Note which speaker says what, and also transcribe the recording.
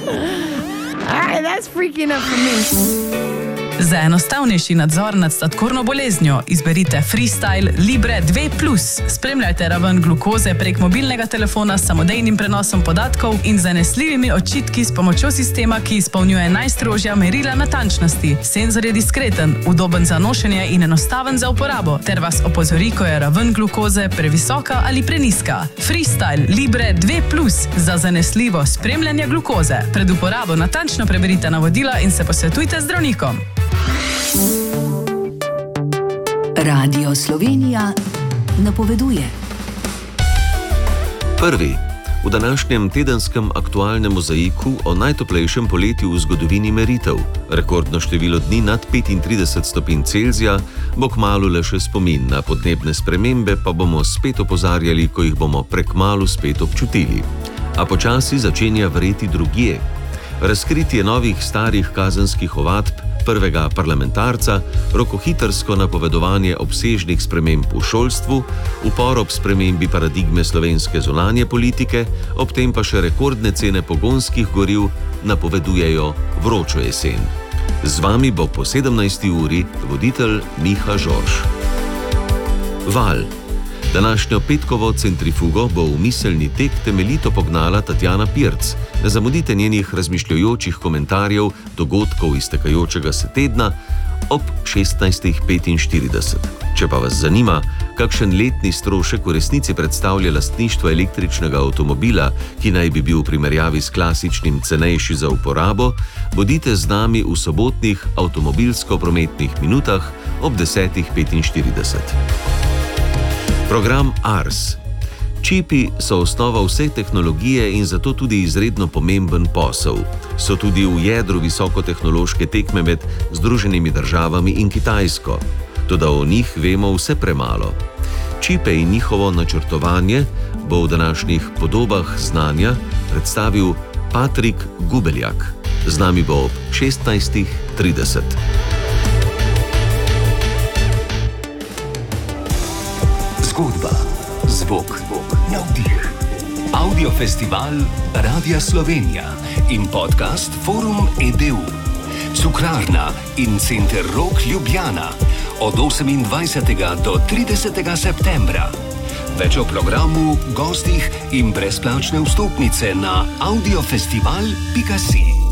Speaker 1: Alright, that's freaking up for me.
Speaker 2: Za enostavnejši nadzor nad sladkorno boleznjo izberite Freestyle Libre 2+. Spremljajte raven glukoze prek mobilnega telefona s samodejnim prenosom podatkov in zanesljivimi očitki s pomočjo sistema, ki izpolnjuje najstrožja merila natančnosti. Senzor je diskreten, udoben za nošenje in enostaven za uporabo, ter vas opozori, ko je raven glukoze previsoka ali preniska. Freestyle Libre 2+, za zanesljivo spremljanje glukoze. Pred uporabo natančno preberite navodila in se posvetujte z zdravnikom.
Speaker 3: Radio Slovenija napoveduje.
Speaker 4: Prvi. V današnjem tedenskem aktualnem mozaiku o najtoplejšem poletju v zgodovini meritev, rekordno število dni nad 35 stopinj Celzija, bo kmalu le še spomin, na podnebne spremembe pa bomo spet opozarjali, ko jih bomo prekmalu spet občutili. A počasi začenja vreti drugje. Razkritje novih starih kazenskih ovadb, prvega parlamentarca, rokohitrsko napovedovanje obsežnih sprememb v šolstvu, upor ob spremembi paradigme slovenske zunanje politike, ob tem pa še rekordne cene pogonskih goriv napovedujejo vročo jesen. Z vami bo po 17. uri voditelj Miha Žorž. Val. Današnjo petkovo centrifugo bo v miselni tek temeljito pognala Tatjana Pirc. Ne zamudite njenih razmišljujočih komentarjev dogodkov iztekajočega se tedna ob 16:45. Če pa vas zanima, kakšen letni strošek v resnici predstavlja lastništvo električnega avtomobila, ki naj bi bil v primerjavi s klasičnim cenejši za uporabo, bodite z nami v sobotnih avtomobilsko-prometnih minutah ob 10:45. Program ARS. Čipi so osnova vse tehnologije in zato tudi izredno pomemben posel. So tudi v jedru visokotehnološke tekme med Združenimi državami in Kitajsko. Toda o njih vemo vse premalo. Čipe in njihovo načrtovanje bo v današnjih podobah znanja predstavil Patrik Gubeljak. Z nami bo ob 16:30.
Speaker 5: Zgodba, zvok, navdih. Audiofestival Radia Slovenija in podcast Forum EDU. Cukrarna in Center Rok Ljubljana od 28. do 30. septembra. Več o programu, gostih in brezplačne vstopnice na audiofestival.si.